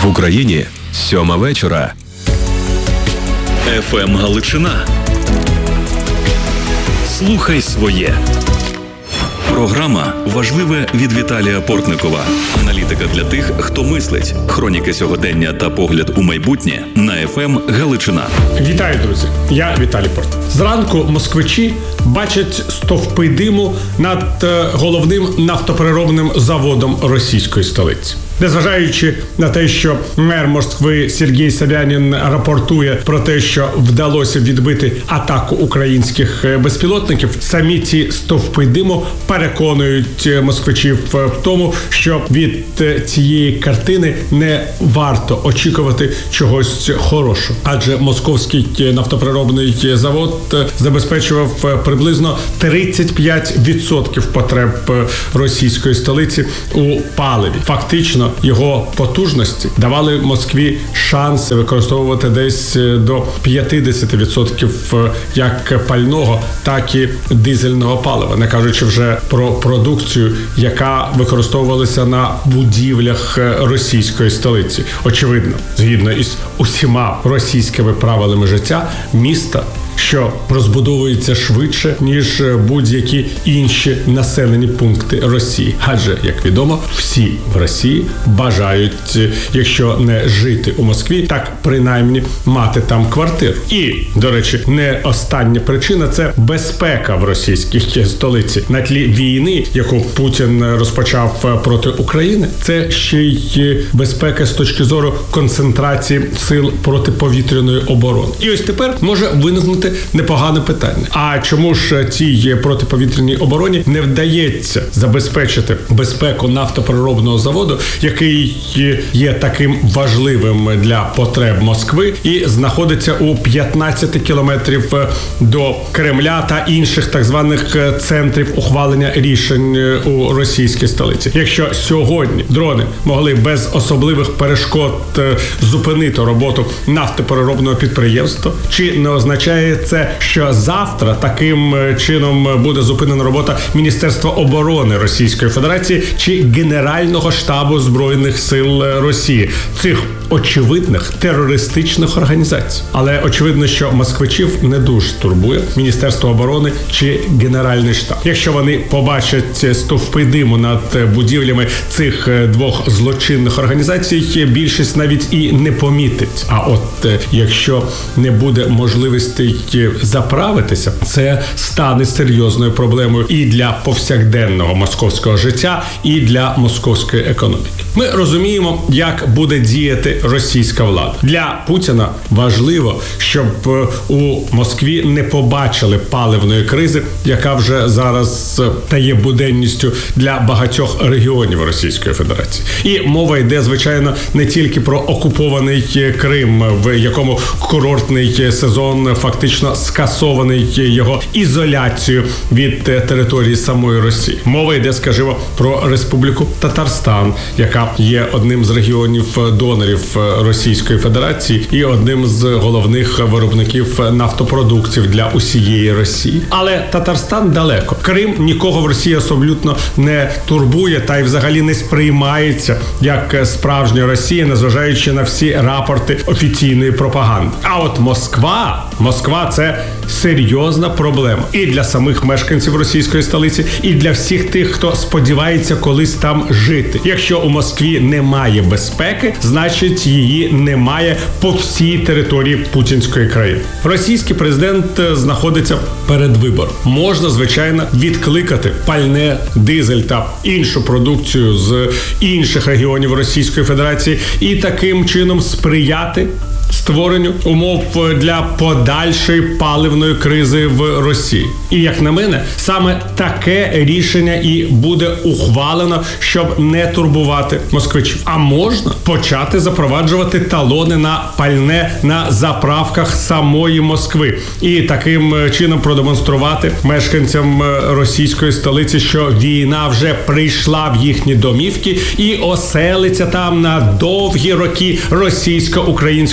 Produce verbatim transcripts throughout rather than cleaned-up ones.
В Україні сьома вечора. еф ем Галичина. Слухай своє. Програма «Важливе» від Віталія Портникова. Аналітика для тих, хто мислить. Хроніки сьогодення та погляд у майбутнє на еф ем Галичина. Вітаю, друзі! Я Віталій Порт. Зранку москвичі бачать стовпи диму над головним нафтопереробним заводом російської столиці. Незважаючи на те, що мер Москви Сергій Собянін рапортує про те, що вдалося відбити атаку українських безпілотників, самі ці стовпи диму переконують москвичів в тому, що від цієї картини не варто очікувати чогось хорошого. Адже московський нафтопереробний завод забезпечував приблизно тридцять п'ять відсотків потреб російської столиці у паливі. Фактично, його потужності давали Москві шанс використовувати десь до п'ятдесят відсотків як пального, так і дизельного палива, не кажучи вже про продукцію, яка використовувалася на будівлях російської столиці. Очевидно, згідно із усіма російськими правилами життя, міста, що розбудовується швидше, ніж будь-які інші населені пункти Росії. Адже, як відомо, всі в Росії бажають, якщо не жити у Москві, так принаймні мати там квартиру. І, до речі, не остання причина – це безпека в російській столиці. На тлі війни, яку Путін розпочав проти України, це ще й безпека з точки зору концентрації сил протиповітряної оборони. І ось тепер може виникнути непогане питання. А чому ж цій протиповітряній обороні не вдається забезпечити безпеку нафтопереробного заводу, який є таким важливим для потреб Москви і знаходиться у п'ятнадцяти кілометрів до Кремля та інших так званих центрів ухвалення рішень у російській столиці? Якщо сьогодні дрони могли без особливих перешкод зупинити роботу нафтопереробного підприємства, чи не означає це, що завтра таким чином буде зупинена робота Міністерства оборони Російської Федерації чи Генерального штабу Збройних сил Росії, цих очевидних терористичних організацій? Але очевидно, що москвичів не дуже турбує Міністерство оборони чи Генеральний штаб. Якщо вони побачать стовпи диму над будівлями цих двох злочинних організацій, більшість навіть і не помітить. А от якщо не буде можливості заправитися, це стане серйозною проблемою і для повсякденного московського життя, і для московської економіки. Ми розуміємо, як буде діяти російська влада. Для Путіна важливо, щоб у Москві не побачили паливної кризи, яка вже зараз стає буденністю для багатьох регіонів Російської Федерації. І мова йде, звичайно, не тільки про окупований Крим, в якому курортний сезон фактично скасований його ізоляцію від території самої Росії. Мова йде, скажімо, про Республіку Татарстан, яка є одним з регіонів-донорів Російської Федерації і одним з головних виробників нафтопродуктів для усієї Росії. Але Татарстан далеко. Крим нікого в Росії абсолютно не турбує та й взагалі не сприймається як справжня Росія, незважаючи на всі рапорти офіційної пропаганди. А от Москва, Москва – це серйозна проблема і для самих мешканців російської столиці, і для всіх тих, хто сподівається колись там жити. Якщо у Москві немає безпеки, значить її немає по всій території путінської країни. Російський президент знаходиться перед вибором. Можна, звичайно, відкликати пальне, дизель та іншу продукцію з інших регіонів Російської Федерації і таким чином сприяти створенню умов для подальшої паливної кризи в Росії. І, як на мене, саме таке рішення і буде ухвалено, щоб не турбувати москвичів. А можна почати запроваджувати талони на пальне на заправках самої Москви. І таким чином продемонструвати мешканцям російської столиці, що війна вже прийшла в їхні домівки і оселиться там на довгі роки російсько-української конфронтації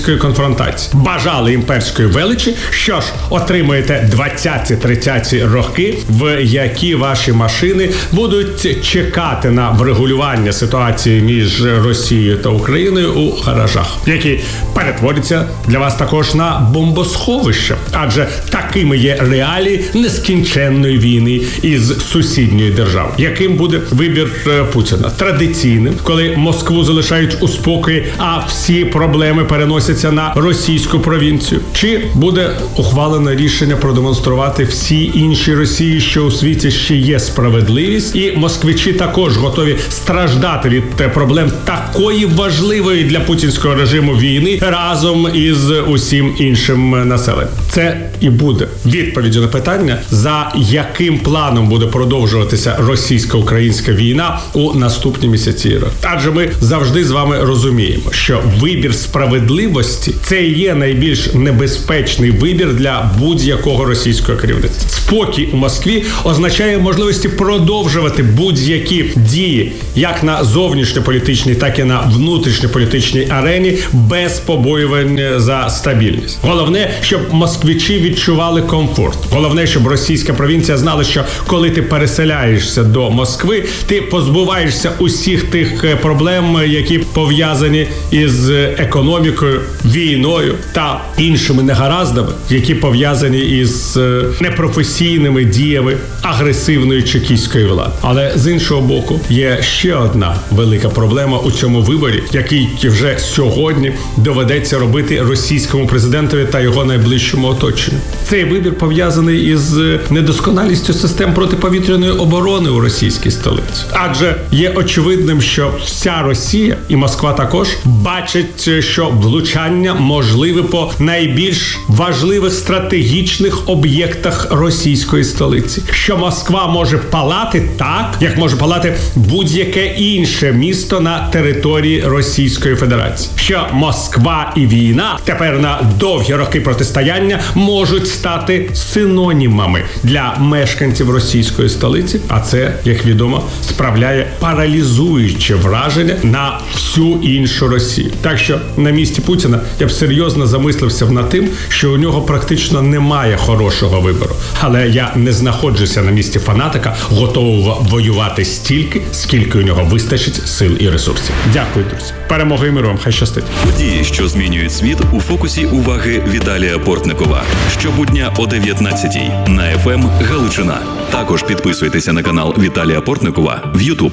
конфронтації. Бажали імперської величі, що ж, отримаєте двадцяті-тридцяті роки, в які ваші машини будуть чекати на врегулювання ситуації між Росією та Україною у гаражах, які перетворяться для вас також на бомбосховище, адже такими є реалії нескінченної війни із сусідньою державою. Яким буде вибір Путіна? Традиційним, коли Москву залишають у спокої, а всі проблеми переносяться на російську провінцію? Чи буде ухвалено рішення продемонструвати всі інші Росії, що у світі ще є справедливість, і москвичі також готові страждати від проблем такої важливої для путінського режиму війни разом із усім іншим населенням? Це і буде відповіддю на питання, за яким планом буде продовжуватися російсько-українська війна у наступні місяці і роки. Адже ми завжди з вами розуміємо, що вибір справедливості – це і є найбільш небезпечний вибір для будь-якого російського керівництва. Спокій у Москві означає можливості продовжувати будь-які дії як на зовнішньополітичній, так і на внутрішньополітичній арені без побоювань за стабільність. Головне, щоб москвичі відчували комфорт. Головне, щоб російська провінція знала, що коли ти переселяєшся до Москви, ти позбуваєшся усіх тих проблем, які пов'язані із економікою, війною та іншими негараздами, які пов'язані із непрофесійними діями агресивної чекістської влади. Але з іншого боку, є ще одна велика проблема у цьому виборі, який вже сьогодні доведеться робити російському президентові та його найближчому оточенню. Цей вибір пов'язаний із недосконалістю систем протиповітряної оборони у російській столиці. Адже є очевидним, що вся Росія, і Москва також, бачить, що влучання можливе по найбільш важливих стратегічних об'єктах російської столиці. Що Москва може палати так, як може палати будь-яке інше місто на території Російської Федерації. Що Москва і війна тепер на довгі роки протистояння можуть стати синонімами для мешканців російської столиці, а це, як відомо, справляє паралізуюче враження на всю іншу Росію. Так що на місці Путіна я б серйозно замислився над тим, що у нього практично немає хорошого вибору. Але я не знаходжуся на місці фанатика, готового воювати стільки, скільки у нього вистачить сил і ресурсів. Дякую, друзі. Перемоги і миру вам. Хай щастить. Події, що змінюють світ, у фокусі уваги Віталія Портникова. Щобудня о дев'ятнадцятій на еф ем Галичина. Також підписуйтеся на канал Віталія Портникова в Ютуб.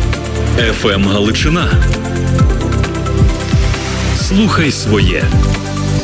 еф ем Галичина. Слухай своє.